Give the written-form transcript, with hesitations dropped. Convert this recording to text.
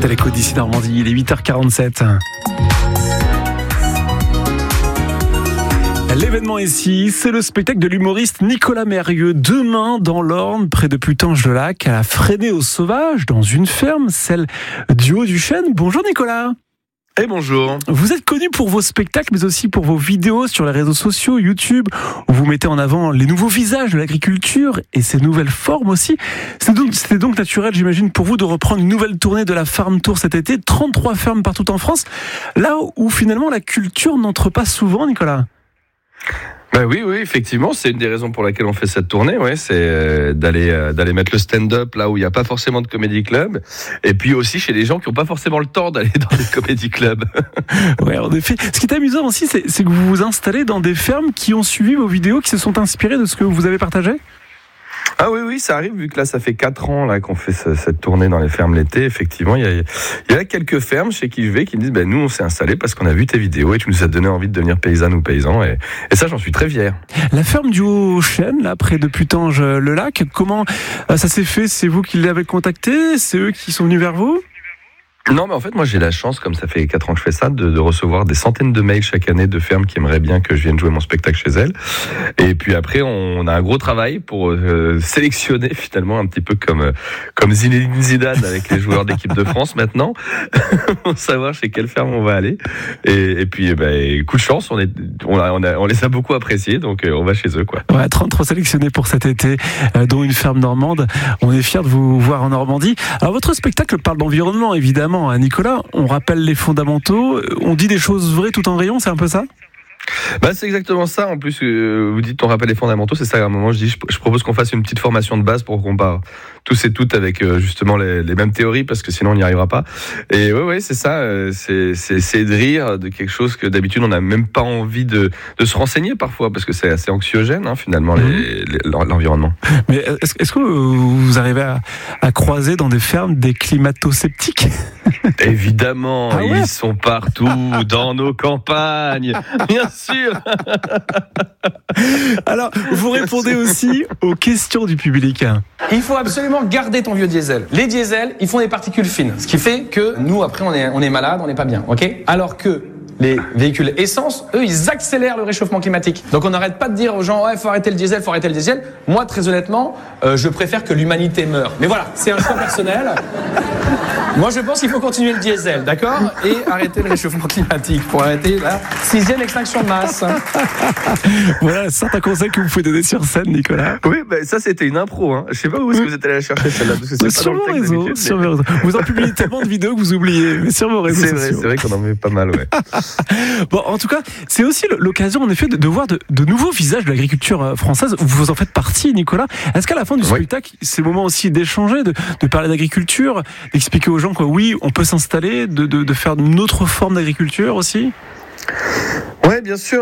êtes à l'écoute d'ici Normandie, il est 8h47. L'événement ici, c'est le spectacle de l'humoriste Nicolas Mérieux. Demain, dans l'Orne, près de Putange-le-Lac, à la Fresnay-aux-Sauvages, dans une ferme, celle du Haut-du-Chêne. Bonjour Nicolas. Et bonjour. Vous êtes connu pour vos spectacles, mais aussi pour vos vidéos sur les réseaux sociaux, YouTube, où vous mettez en avant les nouveaux visages de l'agriculture et ses nouvelles formes aussi. C'était donc naturel, j'imagine, pour vous de reprendre une nouvelle tournée de la Farm Tour cet été. 33 fermes partout en France, là où finalement la culture n'entre pas souvent, Nicolas. Ben oui, effectivement, c'est une des raisons pour laquelle on fait cette tournée, c'est d'aller mettre le stand-up là où il n'y a pas forcément de comédie club, et puis aussi chez les gens qui n'ont pas forcément le temps d'aller dans des comédie clubs. Ouais, en effet. Ce qui est amusant aussi, c'est que vous vous installez dans des fermes qui ont suivi vos vidéos, qui se sont inspirées de ce que vous avez partagé. Ah oui, ça arrive, vu que là, ça fait 4 ans là, qu'on fait cette tournée dans les fermes l'été. Effectivement, il y a quelques fermes chez qui je vais qui me disent nous, on s'est installés parce qu'on a vu tes vidéos et tu nous as donné envie de devenir paysanne ou paysan. Et ça, j'en suis très fier. La ferme du Haut-Chêne, là, près de Putange-le-Lac, comment ça s'est fait? C'est vous qui l'avez contacté? C'est eux qui sont venus vers vous? Non, mais en fait, moi, j'ai la chance, comme ça fait 4 ans que je fais ça, de recevoir des centaines de mails chaque année de fermes qui aimeraient bien que je vienne jouer mon spectacle chez elles. Et puis après, on a un gros travail pour sélectionner, finalement, un petit peu comme Zinedine Zidane avec les joueurs d'équipe de France maintenant, pour savoir chez quelle ferme on va aller. Et puis, coup de chance, on les a beaucoup appréciés, donc on va chez eux, quoi. Ouais, 33 sélectionnés pour cet été, dont une ferme normande. On est fiers de vous voir en Normandie. Alors, votre spectacle parle d'environnement, évidemment. Nicolas, on rappelle les fondamentaux, on dit des choses vraies tout en riant, c'est un peu ça ? C'est exactement ça. En plus, vous dites on rappelle les fondamentaux, c'est ça. À un moment, je propose qu'on fasse une petite formation de base pour qu'on parle tous et toutes avec justement les mêmes théories, parce que sinon on n'y arrivera pas. Et ouais, c'est ça. C'est de rire de quelque chose que d'habitude on n'a même pas envie de se renseigner parfois, parce que c'est assez anxiogène finalement l'environnement. Mais est-ce que vous arrivez à croiser dans des fermes des climato-sceptiques ? Évidemment, ah ouais, ils sont partout dans nos campagnes, bien sûr. Alors, vous répondez aussi aux questions du public. Il faut absolument garder ton vieux diesel. Les diesels, ils font des particules fines, ce qui fait que nous, après, on est malade, on n'est pas bien, ok ? Alors que les véhicules essence, eux, ils accélèrent le réchauffement climatique. Donc on n'arrête pas de dire aux gens faut arrêter le diesel, faut arrêter le diesel. Moi, très honnêtement, je préfère que l'humanité meure. Mais voilà, c'est un choix personnel. Moi, je pense qu'il faut continuer le diesel, d'accord ? Et arrêter le réchauffement climatique pour arrêter la 6e extinction de masse. Voilà, certains conseils que vous pouvez donner sur scène, Nicolas. Oui, ça c'était une impro. Je sais pas où est-ce que vous êtes allé la chercher celle-là, parce que c'est sur pas vos dans le texte réseaux, d'habitude, sur vos réseaux. Vous en publiez tellement de vidéos que vous oubliez, mais sur vos réseaux sociaux. C'est vrai qu'on en met pas mal, ouais. Bon, en tout cas, c'est aussi l'occasion, en effet, de voir de nouveaux visages de l'agriculture française. Vous en faites partie, Nicolas. Est-ce qu'à la fin du spectacle, c'est le moment aussi d'échanger, de parler d'agriculture, d'expliquer aux gens oui, on peut s'installer, de faire une autre forme d'agriculture aussi ? Ouais, bien sûr.